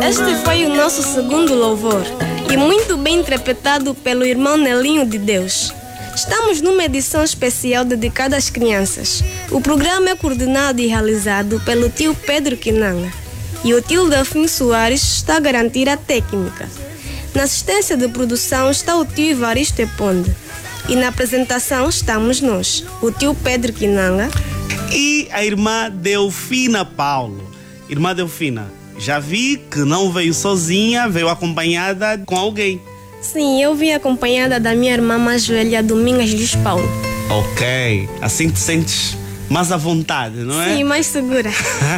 Este foi o nosso segundo louvor e muito bem interpretado pelo irmão Nelinho de Deus. Estamos numa edição especial dedicada às crianças. O programa é coordenado e realizado pelo tio Pedro Quinanga e o tio Delfim Soares está a garantir a técnica. Na assistência de produção está o tio Evaristo Eponde e na apresentação estamos nós, o tio Pedro Quinanga e a irmã Delfina Paulo. Irmã Delfina, já vi que não veio sozinha, veio acompanhada com alguém. Sim, eu vim acompanhada da minha irmã mais velha, Domingas Luiz Paulo. Ok, assim te sentes mais à vontade, não é? Sim, mais segura.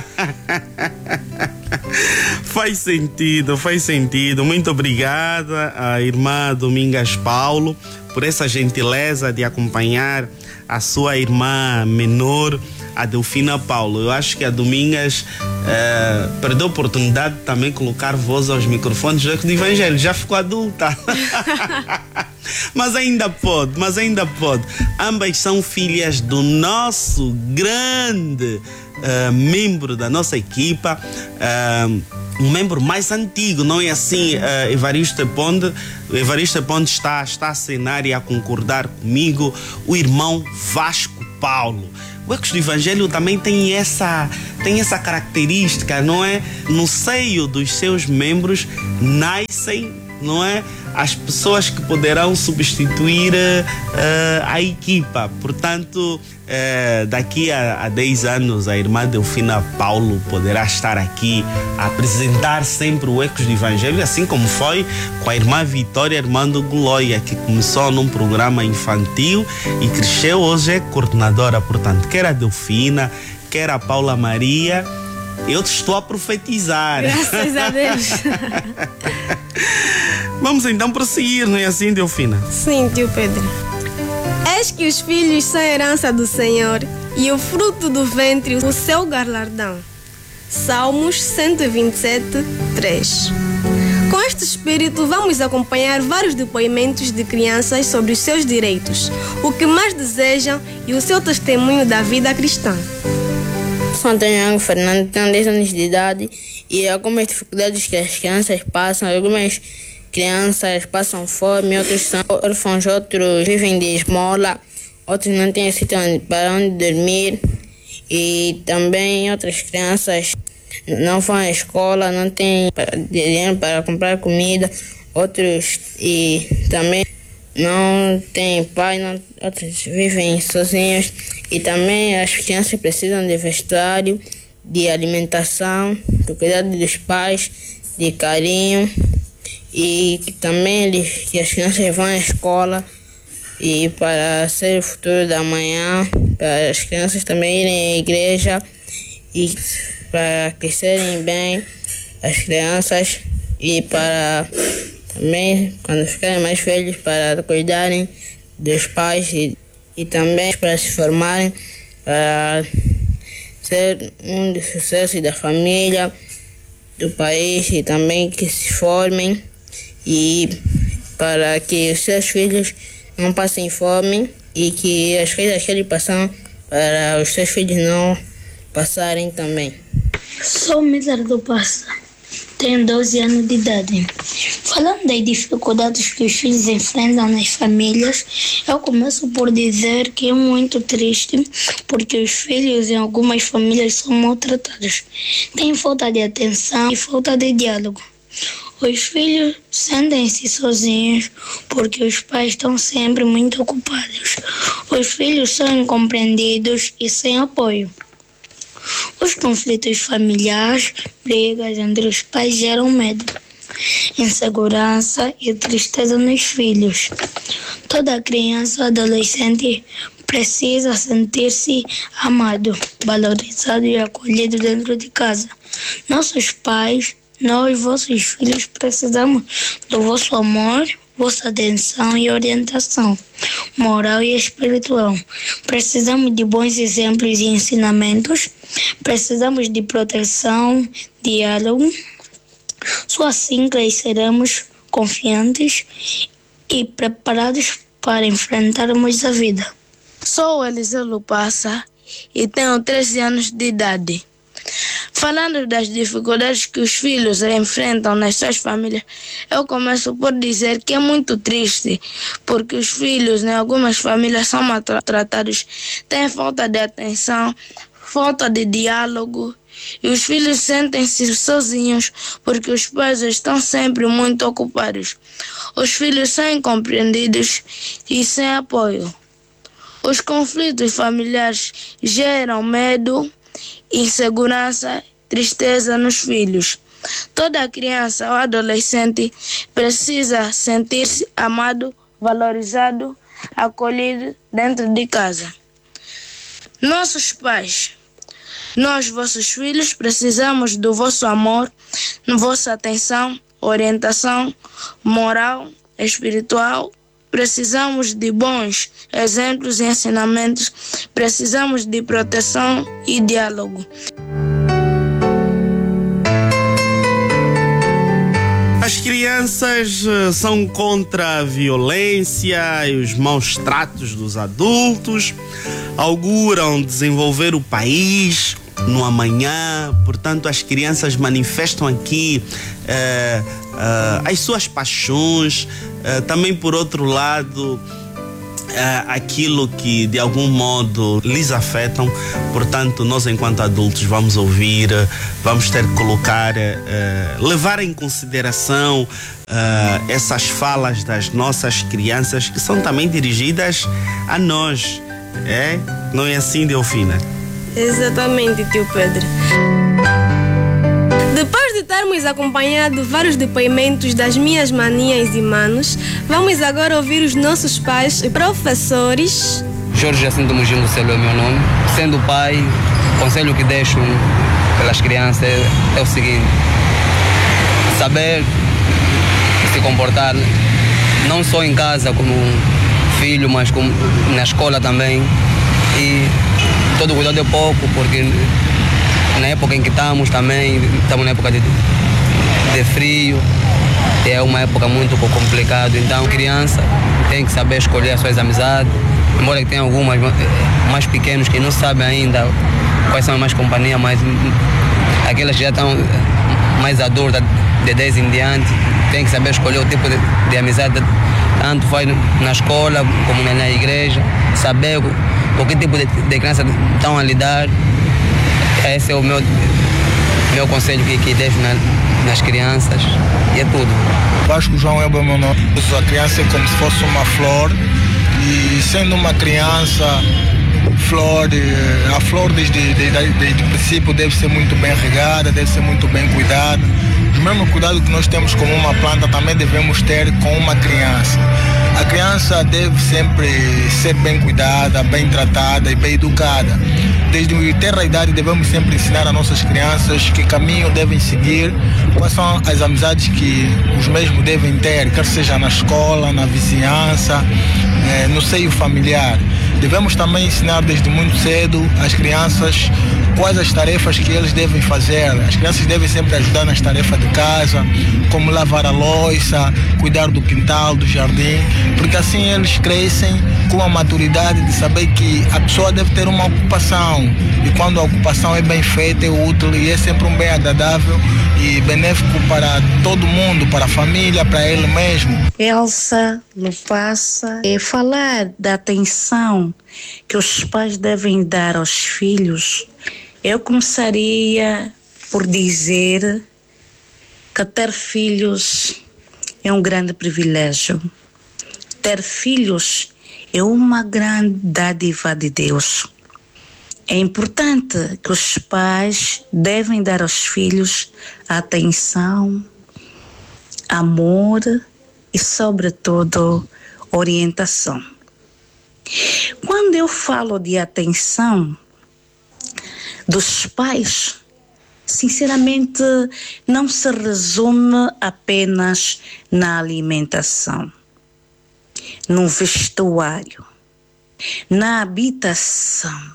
Faz sentido. Muito obrigada à irmã Domingas Paulo por essa gentileza de acompanhar a sua irmã menor, a Delfina Paulo. Eu acho que a Domingas perdeu a oportunidade de também colocar voz aos microfones do Evangelho. Já ficou adulta. Mas ainda pode. Ambas são filhas do nosso grande membro da nossa equipa, um membro mais antigo, não é assim, Evaristo Eponde? O Evaristo Eponde está a assinar e a concordar comigo, o irmão Vasco Paulo. O Ecos do Evangelho também tem essa característica, não é? No seio dos seus membros nascem, não é, as pessoas que poderão substituir a equipa. Portanto, daqui a 10 anos a irmã Delfina Paulo poderá estar aqui a apresentar sempre o Ecos do Evangelho, assim como foi com a irmã Vitória Armando Glória, que começou num programa infantil e cresceu, hoje é coordenadora. Portanto, quer a Delfina, quer a Paula Maria, eu te estou a profetizar. Graças a Deus. Vamos então prosseguir, não é assim, Delfina? Sim, tio Pedro. Eis que os filhos são herança do Senhor e o fruto do ventre o seu galardão. Salmos 127, 3. Com este espírito vamos acompanhar vários depoimentos de crianças sobre os seus direitos, o que mais desejam e o seu testemunho da vida cristã. Sou Antônio Fernando, tenho 10 anos de idade e algumas dificuldades que as crianças passam, algumas crianças passam fome, outros são órfãos, outros vivem de esmola, outros não têm sítio para onde dormir e também outras crianças não vão à escola, não têm dinheiro para comprar comida, outros e também não têm pai, outros vivem sozinhos e também as crianças precisam de vestuário, de alimentação, do cuidado dos pais, de carinho. E também que as crianças vão à escola e para ser o futuro da manhã, para as crianças também irem à igreja e para crescerem bem as crianças e para também, quando ficarem mais velhos, para cuidarem dos pais e também para se formarem, para ser um dos sucessos da família, do país e também que se formem. E para que os seus filhos não passem fome e que as coisas que eles passam para os seus filhos não passarem também. Sou Miller do Passa, tenho 12 anos de idade. Falando das dificuldades que os filhos enfrentam nas famílias, eu começo por dizer que é muito triste porque os filhos em algumas famílias são maltratados. Tem falta de atenção e falta de diálogo. Os filhos sentem-se sozinhos porque os pais estão sempre muito ocupados. Os filhos são incompreendidos e sem apoio. Os conflitos familiares, brigas entre os pais geram medo, insegurança e tristeza nos filhos. Toda criança ou adolescente precisa sentir-se amado, valorizado e acolhido dentro de casa. Nossos pais, nós, vossos filhos, precisamos do vosso amor, vossa atenção e orientação moral e espiritual. Precisamos de bons exemplos e ensinamentos. Precisamos de proteção, diálogo. Só assim cresceremos confiantes e preparados para enfrentarmos a vida. Sou Eliseu Lupassa e tenho 13 anos de idade. Falando das dificuldades que os filhos enfrentam nas suas famílias, eu começo por dizer que é muito triste, porque os filhos em algumas famílias são maltratados, têm falta de atenção, falta de diálogo, e os filhos sentem-se sozinhos porque os pais estão sempre muito ocupados. Os filhos são incompreendidos e sem apoio. Os conflitos familiares geram medo, insegurança, tristeza nos filhos. Toda criança ou adolescente precisa sentir-se amado, valorizado, acolhido dentro de casa. Nossos pais, nós, vossos filhos, precisamos do vosso amor, vossa atenção, orientação moral, espiritual. Precisamos de bons exemplos e ensinamentos. Precisamos de proteção e diálogo. As crianças são contra a violência e os maus tratos dos adultos, auguram desenvolver o país no amanhã. Portanto, as crianças manifestam aqui as suas paixões, também por outro lado aquilo que de algum modo lhes afetam. Portanto, nós enquanto adultos vamos ouvir, vamos ter que colocar, levar em consideração essas falas das nossas crianças, que são também dirigidas a nós. Não é assim, Delfina? Exatamente, tio Pedro. Depois de termos acompanhado vários depoimentos das minhas maninhas e manos, vamos agora ouvir os nossos pais e professores. Jorge Jacinto Mujingo Celo é meu nome. Sendo pai, o conselho que deixo pelas crianças é o seguinte: saber se comportar, não só em casa como filho, mas como na escola também. E todo cuidado é pouco, porque na época em que estamos na época de frio, é uma época muito complicada. Então, criança tem que saber escolher as suas amizades, embora que tenha algumas mais pequenos que não sabem ainda quais são as mais companhias, mas aquelas que já estão mais adultas, de 10 em diante, tem que saber escolher o tipo de amizade, tanto faz na escola como na igreja, saber com que tipo de criança estão a lidar. Esse é o meu conselho que deixo nas crianças, e é tudo. Vasco João é o meu nome. A criança é como se fosse uma flor, e sendo uma criança, a flor desde o princípio deve ser muito bem regada, deve ser muito bem cuidada. O mesmo cuidado que nós temos com uma planta também devemos ter com uma criança. A criança deve sempre ser bem cuidada, bem tratada e bem educada. Desde ter a idade devemos sempre ensinar a nossas crianças que caminho devem seguir, quais são as amizades que os mesmos devem ter, quer seja na escola, na vizinhança, no seio familiar. Devemos também ensinar desde muito cedo às crianças quais as tarefas que eles devem fazer. As crianças devem sempre ajudar nas tarefas de casa, como lavar a louça, cuidar do quintal, do jardim, porque assim eles crescem com a maturidade de saber que a pessoa deve ter uma ocupação, e quando a ocupação é bem feita, é útil e é sempre um bem agradável e benéfico para todo mundo, para a família, para ele mesmo. Elsa Lupassa, falar da atenção que os pais devem dar aos filhos, eu começaria por dizer que ter filhos é um grande privilégio. Ter filhos é uma grande dádiva de Deus. É importante que os pais devem dar aos filhos atenção, amor e, sobretudo, orientação. Quando eu falo de atenção dos pais, sinceramente, não se resume apenas na alimentação, no vestuário, na habitação,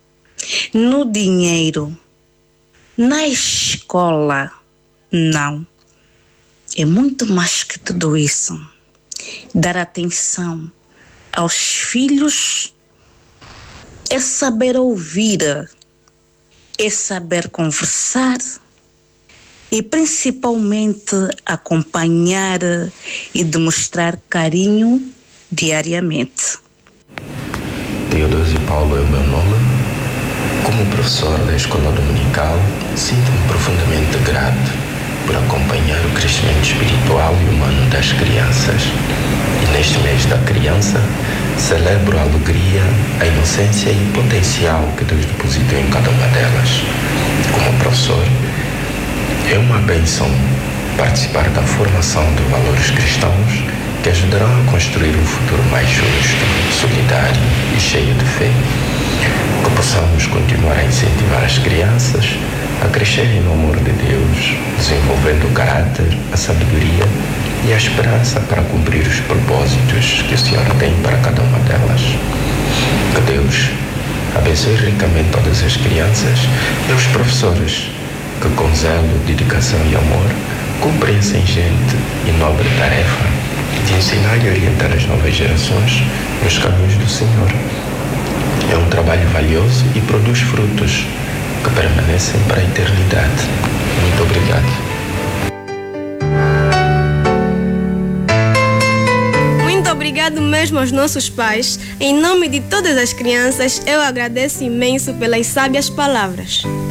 no dinheiro, na escola. Não. É muito mais que tudo isso. Dar atenção aos filhos é saber ouvir, é saber conversar e principalmente acompanhar e demonstrar carinho diariamente. Teodósio Paulo é o meu nome. Como professor da escola dominical, sinto-me profundamente grato por acompanhar o crescimento espiritual e humano das crianças. E neste mês da criança, celebro a alegria, a inocência e o potencial que Deus depositou em cada uma delas. Como professor, é uma bênção participar da formação de valores cristãos que ajudarão a construir um futuro mais justo, solidário e cheio de fé. Que possamos continuar a incentivar as crianças a crescerem no amor de Deus, desenvolvendo o caráter, a sabedoria e a esperança para cumprir os propósitos que o Senhor tem para cada uma delas. Que Deus abençoe ricamente todas as crianças e os professores que com zelo, dedicação e amor cumprem essa ingente e nobre tarefa de ensinar e orientar as novas gerações nos caminhos do Senhor. É um trabalho valioso e produz frutos que permanecem para a eternidade. Muito obrigado. Muito obrigado mesmo aos nossos pais. Em nome de todas as crianças, eu agradeço imenso pelas sábias palavras.